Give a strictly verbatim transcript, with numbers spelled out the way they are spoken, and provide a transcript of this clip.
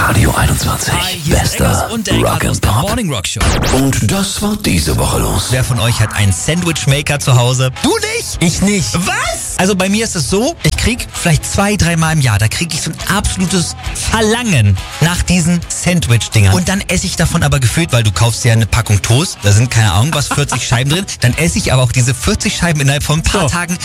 Radio einundzwanzig. Hi, hier ist Bester Eggers und der Rock aus and der Pop. Morning Rock Show. Und das war diese Woche los. Wer von euch hat einen Sandwichmaker zu Hause? Du nicht? Ich nicht. Was? Also bei mir ist es so, ich krieg vielleicht zwei, dreimal im Jahr, da kriege ich so ein absolutes Verlangen nach diesen Sandwich-Dingern. Und dann esse ich davon aber gefühlt, weil du kaufst ja eine Packung Toast, da sind keine Ahnung was, vierzig Scheiben drin, dann esse ich aber auch diese vierzig Scheiben innerhalb von ein paar So. Tagen